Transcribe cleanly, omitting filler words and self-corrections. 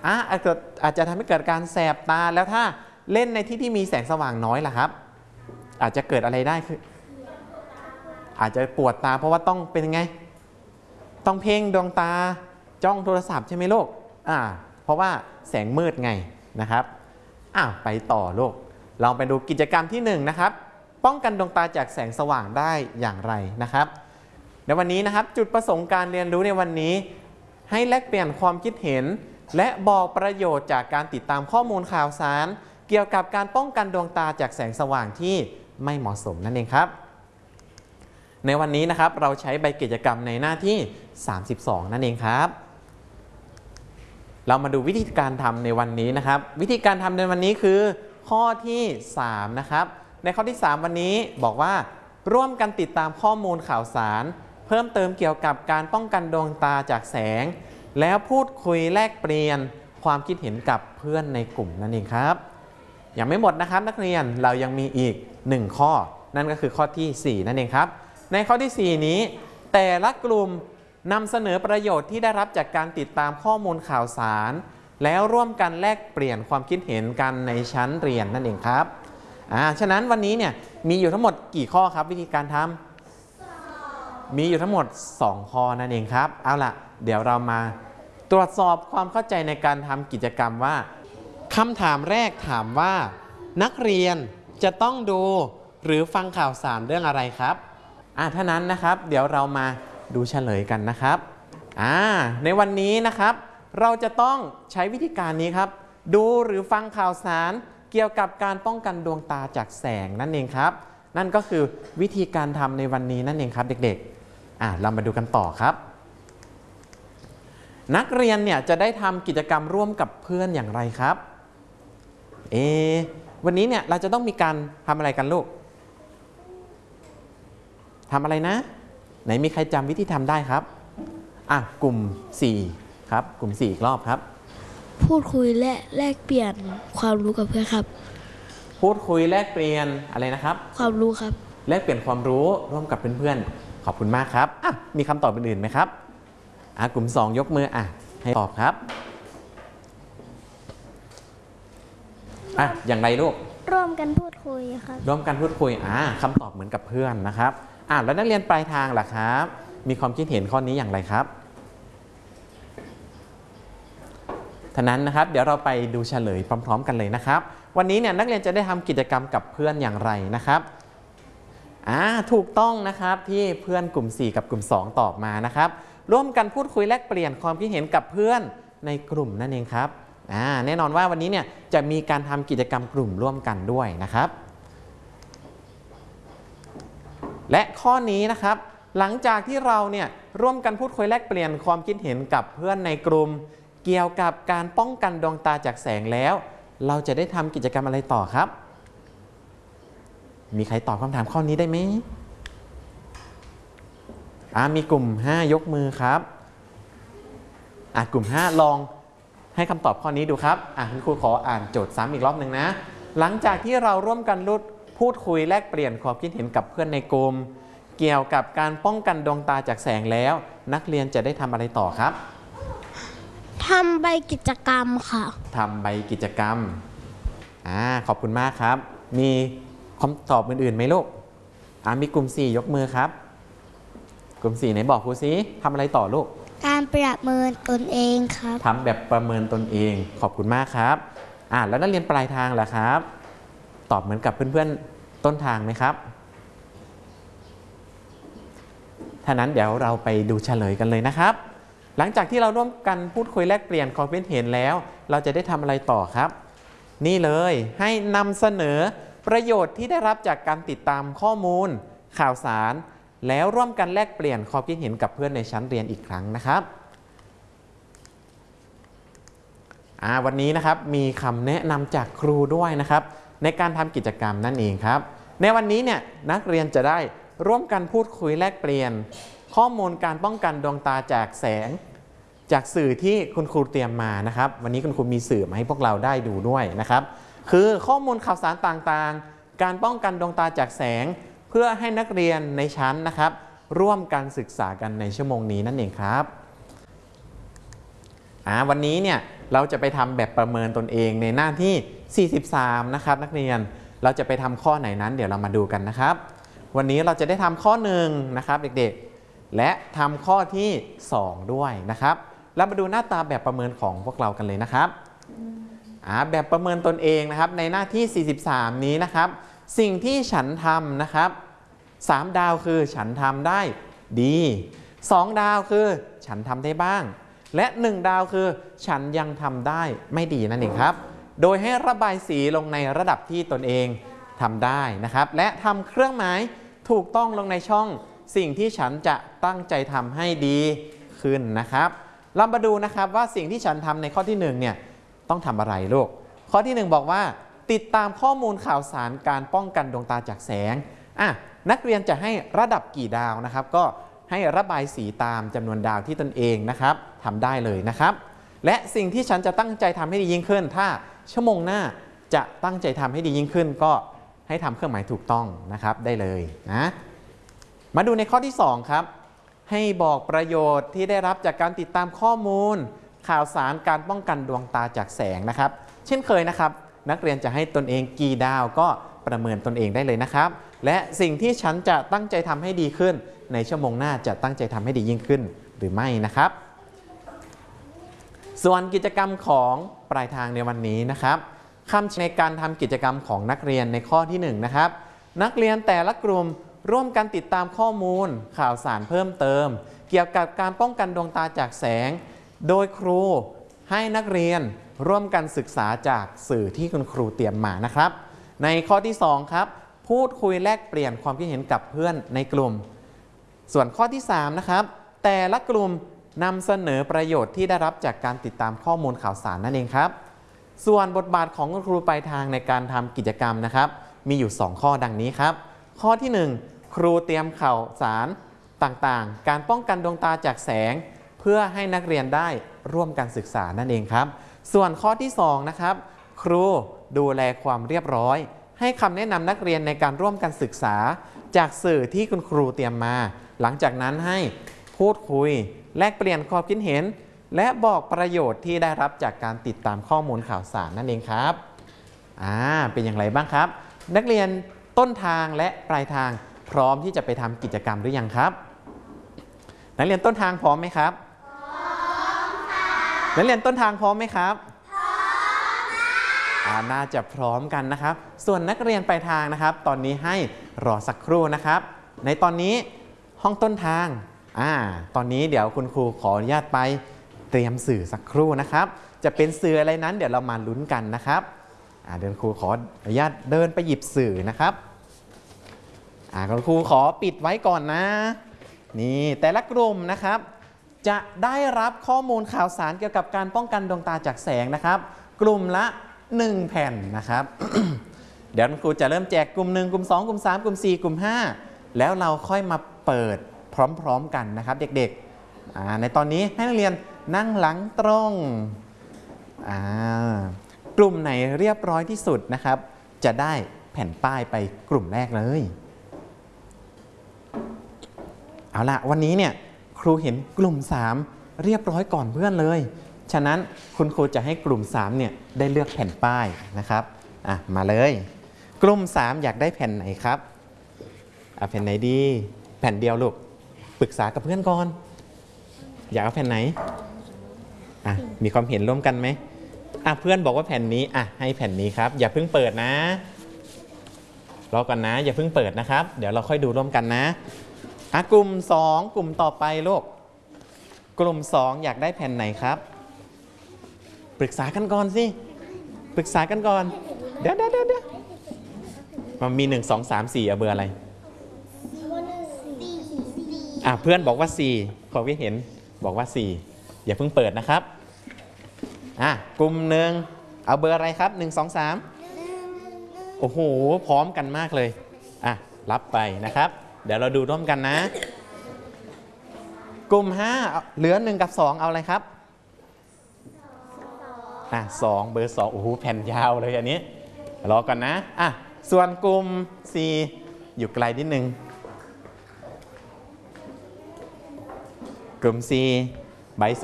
อาจจะทำให้เกิดการแสบตาแล้วถ้าเล่นในที่ที่มีแสงสว่างน้อยล่ะครับอาจจะเกิดอะไรได้คืออาจจะปวดตาเพราะว่าต้องเป็นไงต้องเพ่งดวงตาจ้องโทรศัพท์ใช่ไหมลูกเพราะว่าแสงมืดไงนะครับไปต่อลูกเราไปดูกิจกรรมที่1นะครับป้องกันดวงตาจากแสงสว่างได้อย่างไรนะครับในวันนี้นะครับจุดประสงค์การเรียนรู้ในวันนี้ให้แลกเปลี่ยนความคิดเห็นและบอกประโยชน์จากการติดตามข้อมูลข่าวสารเกี่ยวกับการป้องกันดวงตาจากแสงสว่างที่ไม่เหมาะสมนั่นเองครับในวันนี้นะครับเราใช้ใบกิจกรรมในหน้าที่32นั่นเองครับเรามาดูวิธีการทำในวันนี้นะครับวิธีการทำในวันนี้คือข้อที่3นะครับในข้อที่3วันนี้บอกว่าร่วมกันติดตามข้อมูลข่าวสารเพิ่มเติมเกี่ยวกับการป้องกันดวงตาจากแสงแล้วพูดคุยแลกเปลี่ยนความคิดเห็นกับเพื่อนในกลุ่มนั่นเองครับยังไม่หมดนะครับนักเรียนเรายังมีอีก1ข้อนั่นก็คือข้อที่4นั่นเองครับในข้อที่4นี้แต่ละกลุ่มนำเสนอประโยชน์ที่ได้รับจากการติดตามข้อมูลข่าวสารแล้วร่วมกันแลกเปลี่ยนความคิดเห็นกันในชั้นเรียนนั่นเองครับฉะนั้นวันนี้เนี่ยมีอยู่ทั้งหมดกี่ข้อครับวิธีการทำมีอยู่ทั้งหมด2ข้อนั่นเองครับเอาล่ะเดี๋ยวเรามาตรวจสอบความเข้าใจในการทำกิจกรรมว่าคำถามแรกถามว่านักเรียนจะต้องดูหรือฟังข่าวสารเรื่องอะไรครับถ้านั้นนะครับเดี๋ยวเรามาดูเฉลยกันนะครับในวันนี้นะครับเราจะต้องใช้วิธีการนี้ครับดูหรือฟังข่าวสารเกี่ยวกับการป้องกันดวงตาจากแสงนั่นเองครับนั่นก็คือวิธีการทำในวันนี้นั่นเองครับเด็กๆเรามาดูกันต่อครับนักเรียนเนี่ยจะได้ทำกิจกรรมร่วมกับเพื่อนอย่างไรครับวันนี้เนี่ยเราจะต้องมีการทำอะไรกันลูกทำอะไรนะไหนมีใครจำวิธีทำได้ครับกลุ่ม4ครับกลุ่ม4อีกรอบครับพูดคุยและแลกเปลี่ยนความรู้กับเพื่อนครับพูดคุยแลกเปลี่ยนอะไรนะครับความรู้ครับแลกเปลี่ยนความรู้ร่วมกับเพื่อนๆขอบคุณมากครับมีคำตอบอื่นๆไหมครับกลุ่ม2ยกมือให้ตอบครับอย่างไรลูกร่วมกันพูดคุยครับร่วมกันพูดคุยคำตอบเหมือนกับเพื่อนนะครับแล้วนักเรียนปลายทางล่ะครับมีความคิดเห็นข้อนี้อย่างไรครับท่านั้นนะครับเดี๋ยวเราไปดูเฉลยพร้อมๆกันเลยนะครับวันนี้เนี่ยนักเรียนจะได้ทำกิจกรรมกับเพื่อนอย่างไรนะครับถูกต้องนะครับที่เพื่อนกลุ่ม4กับกลุ่ม2ตอบมานะครับร่วมกันพูดคุยแลกเปลี่ยนความคิดเห็นกับเพื่อนในกลุ่มนั่นเองครับแน่นอนว่าวันนี้เนี่ยจะมีการทำกิจกรรมกลุ่มร่วมกันด้วยนะครับและข้อนี้นะครับหลังจากที่เราเนี่ยร่วมกันพูดคุยแลกเปลี่ยนความคิดเห็นกับเพื่อนในกลุ่มเกี่ยวกับการป้องกันดวงตาจากแสงแล้วเราจะได้ทำกิจกรรมอะไรต่อครับมีใครตอบคำถามข้อนี้ได้ไหมมีกลุ่ม5ยกมือครับกลุ่ม5ลองให้คำตอบข้อนี้ดูครับคุณครูขออ่านโจทย์ซ้ำอีกรอบหนึ่งนะหลังจากที่เราร่วมกันพูดคุยแลกเปลี่ยนความคิดเห็นกับเพื่อนในกลุ่มเกี่ยวกับการป้องกันดวงตาจากแสงแล้วนักเรียนจะได้ทำอะไรต่อครับทำใบกิจกรรมค่ะทำใบกิจกรรมขอบคุณมากครับมีคำตอบอื่นๆไหมลูกมีกลุ่ม4ยกมือครับกลุ่ม4ไหนบอกครูซิทำอะไรต่อลูกการประเมินตนเองครับทำแบบประเมินตนเองขอบคุณมากครับแล้วนักเรียนปลายทางล่ะครับตอบเหมือนกับเพื่อนๆต้นทางไหมครับถ้านั้นเดี๋ยวเราไปดูเฉลยกันเลยนะครับหลังจากที่เราร่วมกันพูดคุยแลกเปลี่ยนความคิดเห็นแล้วเราจะได้ทำอะไรต่อครับนี่เลยให้นำเสนอประโยชน์ที่ได้รับจากการติดตามข้อมูลข่าวสารแล้วร่วมกันแลกเปลี่ยนความคิดเห็นกับเพื่อนในชั้นเรียนอีกครั้งนะครับวันนี้นะครับมีคำแนะนำจากครูด้วยนะครับในการทำกิจกรรมนั่นเองครับในวันนี้เนี่ยนักเรียนจะได้ร่วมกันพูดคุยแลกเปลี่ยนข้อมูลการป้องกันดวงตาจากแสงจากสื่อที่คุณครูเตรียมมานะครับวันนี้คุณครูมีสื่อมาให้พวกเราได้ดูด้วยนะครับคือข้อมูลข่าวสารต่างๆการป้องกันดวงตาจากแสงเพื่อให้นักเรียนในชั้นนะครับร่วมกันศึกษากันในชั่วโมงนี้นั่นเองครับวันนี้เนี่ยเราจะไปทำแบบประเมินตนเองในหน้าที่ 43 นะครับนักเรียนเราจะไปทำข้อไหนนั้นเดี๋ยวเรามาดูกันนะครับวันนี้เราจะได้ทำข้อ1นะครับเด็กๆและทำข้อที่2ด้วยนะครับเรามาดูหน้าตาแบบประเมินของพวกเรากันเลยนะครับแบบประเมินตนเองนะครับในหน้าที่ 43 นี้นะครับสิ่งที่ฉันทำนะครับ3 ดาวคือฉันทำได้ดี2 ดาวคือฉันทำได้บ้างและ1 ดาวคือฉันยังทำได้ไม่ดีนั่นเองครับโดยให้ระบายสีลงในระดับที่ตนเองทำได้นะครับและทำเครื่องหมายถูกต้องลงในช่องสิ่งที่ฉันจะตั้งใจทำให้ดีขึ้นนะครับเรามาดูนะครับว่าสิ่งที่ฉันทำในข้อที่1เนี่ยต้องทำอะไรลูกข้อที่1บอกว่าติดตามข้อมูลข่าวสารการป้องกันดวงตาจากแสงนักเรียนจะให้ระดับกี่ดาวนะครับก็ให้ระบายสีตามจำนวนดาวที่ตนเองนะครับทำได้เลยนะครับและสิ่งที่ฉันจะตั้งใจทำให้ดียิ่งขึ้นถ้าชั่วโมงหน้าจะตั้งใจทำให้ดียิ่งขึ้นก็ให้ทำเครื่องหมายถูกต้องนะครับได้เลยนะมาดูในข้อที่2ครับให้บอกประโยชน์ที่ได้รับจากการติดตามข้อมูลข่าวสารการป้องกันดวงตาจากแสงนะครับเช่นเคยนะครับนักเรียนจะให้ตนเองกี่ดาวก็ประเมินตนเองได้เลยนะครับและสิ่งที่ฉันจะตั้งใจทำให้ดีขึ้นในชั่วโมงหน้าจะตั้งใจทำให้ดียิ่งขึ้นหรือไม่นะครับส่วนกิจกรรมของปลายทางในวันนี้นะครับคำในการทำกิจกรรมของนักเรียนในข้อที่1นะครับนักเรียนแต่ละกลุ่มร่วมกันติดตามข้อมูลข่าวสารเพิ่มเติมเกี่ยวกับการป้องกันดวงตาจากแสงโดยครูให้นักเรียนร่วมกันศึกษาจากสื่อที่คุณครูเตรียมมานะครับในข้อที่2ครับพูดคุยแลกเปลี่ยนความคิดเห็นกับเพื่อนในกลุ่มส่วนข้อที่3นะครับแต่ละกลุ่มนำเสนอประโยชน์ที่ได้รับจากการติดตามข้อมูลข่าวสารนั่นเองครับส่วนบทบาทของคุณครูปลายทางในการทำกิจกรรมนะครับมีอยู่2ข้อดังนี้ครับข้อที่1ครูเตรียมข่าวสารต่างๆการป้องกันดวงตาจากแสงเพื่อให้นักเรียนได้ร่วมกันศึกษานั่นเองครับส่วนข้อที่2นะครับครูดูแลความเรียบร้อยให้คำแนะนำนักเรียนในการร่วมกันศึกษาจากสื่อที่คุณครูเตรียมมาหลังจากนั้นให้พูดคุยแลกเปลี่ยนความคิดเห็นและบอกประโยชน์ที่ได้รับจากการติดตามข้อมูลข่าวสารนั่นเองครับเป็นอย่างไรบ้างครับนักเรียนต้นทางและปลายทางพร้อมที่จะไปทำกิจกรรมหรือยังครับนักเรียนต้นทางพร้อมไหมครับพร้อมค่ะนักเรียนต้นทางพร้อมไหมครับพร้อมค่ะน่าจะพร้อมกันนะครับส่วนนักเรียนปลายทางนะครับตอนนี้ให้รอสักครู่นะครับในตอนนี้ห้องต้นทางตอนนี้เดี๋ยวคุณครูขออนุญาตไปเตรียมสื่อสักครู่นะครับจะเป็นสื่ออะไรนั้นเดี๋ยวเรามาลุ้นกันนะครับเดี๋ยวครูขออนุญาตเดินไปหยิบสื่อนะครับคุณครูขอปิดไว้ก่อนนะนี่แต่ละกลุ่มนะครับจะได้รับข้อมูลข่าวสารเกี่ยวกับการป้องกันดวงตาจากแสงนะครับกลุ่มละ1แผ่นนะครับ เดี๋ยวครูจะเริ่มแจกกลุ่ม1กลุ่ม2กลุ่ม3กลุ่ม4กลุ่ม5แล้วเราค่อยมาเปิดพร้อมๆกันนะครับเด็กๆในตอนนี้ให้นักเรียนนั่งหลังตรงกลุ่มไหนเรียบร้อยที่สุดนะครับจะได้แผ่นป้ายไปกลุ่มแรกเลยเอาละวันนี้เนี่ยครูเห็นกลุ่ม3เรียบร้อยก่อนเพื่อนเลยฉะนั้นคุณครูจะให้กลุ่ม3เนี่ยได้เลือกแผ่นป้ายนะครับมาเลยกลุ่ม3อยากได้แผ่นไหนครับแผ่นไหนดีแผ่นเดียวลูกปรึกษากับเพื่อนก่อนอยากเอาแผ่นไหนมีความเห็นร่วมกันไหมเพื่อนบอกว่าแผ่นนี้ให้แผ่นนี้ครับอย่าเพิ่งเปิดนะรอก่อนนะอย่าเพิ่งเปิดนะครับเดี๋ยวเราค่อยดูร่วมกันนะกลุ่ม2กลุ่มต่อไปลูกกลุ่ม2อยากได้แผ่นไหนครับปรึกษากันก่อนสิปรึกษากันก่อนเดี๋ยวมันมี1 2 3 4เบอร์อะไรเพื่อนบอกว่า4ความคิดเห็นบอกว่า4อย่าเพิ่งเปิดนะครับกลุ่มหนึ่งเอาเบอร์อะไรครับ1 2 3โอ้โหพร้อมกันมากเลยรับไปนะครับเดี๋ยวเราดูร่วมกันนะกลุ่ม5เหลือ1กับ2เอาอะไรครับ2เบอร์2โอ้โหแผ่นยาวเลยอันนี้รอก่อนนะส่วนกลุ่ม4อยู่ไกลนิดนึงกลุ่ม4ใบ